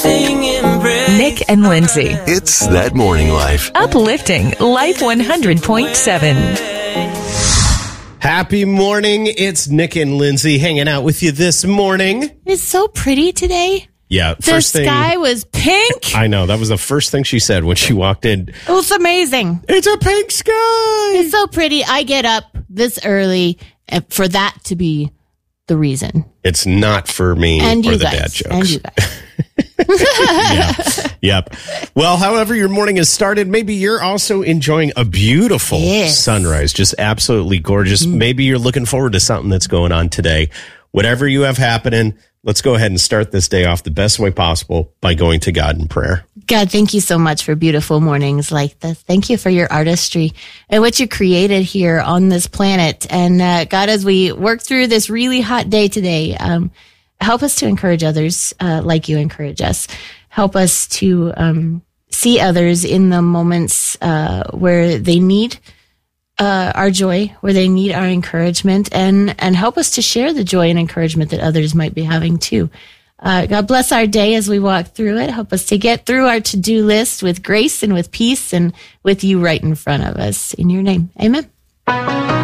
singing praise. Nick and Lindsay. It's That Morning Life. Uplifting Life 100.7. Happy morning. It's Nick and Lindsay hanging out with you this morning. It's so pretty today. Yeah, The first thing. sky was pink. I know. That was the first thing she said when she walked in. It was amazing. It's a pink sky. It's so pretty. I get up this early for that to be the reason. It's not for me And or you the guys. dad jokes. And you guys. Yep. Well, however your morning has started, maybe you're also enjoying a beautiful sunrise. Just absolutely gorgeous. Maybe you're looking forward to something that's going on today. Whatever you have happening, let's go ahead and start this day off the best way possible by going to God in prayer. God, thank you so much for beautiful mornings like this. Thank you for your artistry and what you created here on this planet. And God, as we work through this really hot day today, help us to encourage others like you encourage us. Help us to see others in the moments where they need our joy, where they need our encouragement, and help us to share the joy and encouragement that others might be having too. God bless our day as we walk through it. Help us to get through our to-do list with grace and with peace and with you right in front of us. In your name, amen.